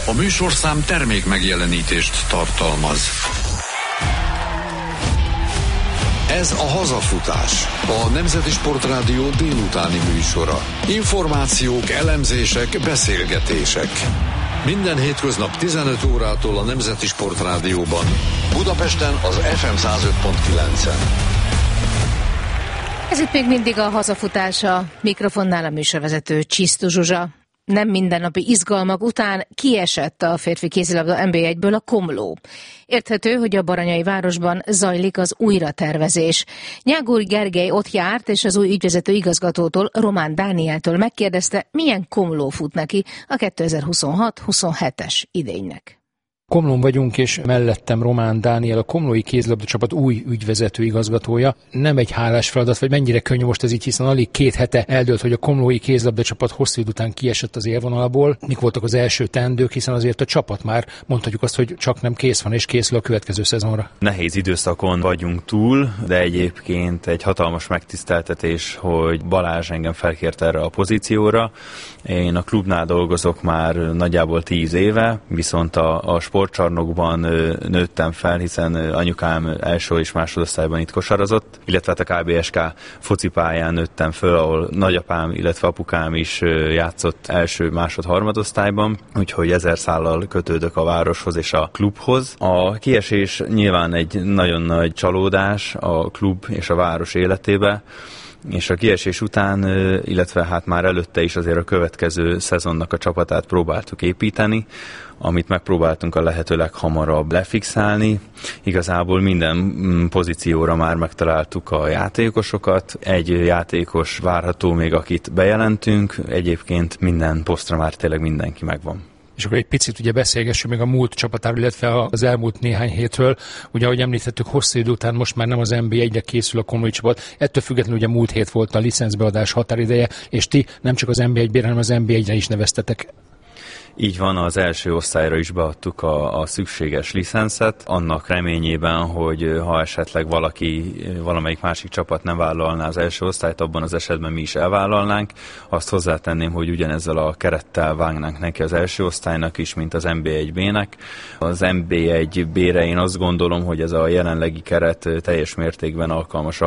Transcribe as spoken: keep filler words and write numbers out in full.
A műsorszám termék megjelenítést tartalmaz. Ez a Hazafutás, a Nemzeti Sportrádió délutáni műsora. Információk, elemzések, beszélgetések. Minden hétköznap tizenöt órától a Nemzeti Sportrádióban. Budapesten az ef em száz öt pont kilencen. Ez itt még mindig a Hazafutás, a mikrofonnál a műsorvezető Csisztu Zsuzsa. Nem mindennapi izgalmak után kiesett a férfi kézilabda en bé egyből a Komló. Érthető, hogy a Baranyai városban zajlik az újratervezés. Nyágúr Gergely ott járt, és az új ügyvezető igazgatótól, Román Dánieltől megkérdezte, milyen Komló fut neki a kétezer-huszonhat huszonhetes idénynek. Komlón vagyunk, és mellettem Román Dániel, a komlói kézilabda csapat új ügyvezető igazgatója. Nem egy hálás feladat, vagy mennyire könnyű most ez így, hiszen alig két hete eldőlt, hogy a komlói kézilabda csapat hosszú idő után kiesett az élvonalból. Mik voltak az első teendők, hiszen azért a csapat már mondhatjuk azt, hogy csak nem kész van, és készül a következő szezonra. Nehéz időszakon vagyunk túl, de egyébként egy hatalmas megtiszteltetés, hogy Balázs engem felkért erre a pozícióra. Én a klubnál dolgozok már nagyjából tíz éve, viszont a, a sportcsarnokban nőttem fel, hiszen anyukám első és másodosztályban itt kosarazott, illetve a ká bé es ká focipályán nőttem föl, ahol nagyapám, illetve apukám is játszott első, másod, harmadosztályban, úgyhogy ezer szállal kötődök a városhoz és a klubhoz. A kiesés nyilván egy nagyon nagy csalódás a klub és a város életébe, és a kiesés után, illetve hát már előtte is azért a következő szezonnak a csapatát próbáltuk építeni, amit megpróbáltunk a lehető leghamarabb lefixálni. Igazából minden pozícióra már megtaláltuk a játékosokat. Egy játékos várható még, akit bejelentünk, egyébként minden posztra már tényleg mindenki megvan. És akkor egy picit ugye beszélgessünk még a múlt csapatáról, illetve az elmúlt néhány hétről. Ugye, ahogy említettük, hosszú idő után most már nem az en bé egyre készül a komlói csapat. Ettől függetlenül ugye múlt hét volt a licencbeadás határideje, és ti nem csak az en bé egyben, hanem az en bé egyre is neveztetek. Így van, az első osztályra is beadtuk a, a szükséges licenszet, annak reményében, hogy ha esetleg valaki, valamelyik másik csapat nem vállalná az első osztályt, abban az esetben mi is elvállalnánk. Azt hozzátenném, hogy ugyanezzel a kerettel vágnánk neki az első osztálynak is, mint az en bé egy bé-nek. Az en bé egy bé-re én azt gondolom, hogy ez a jelenlegi keret teljes mértékben alkalmas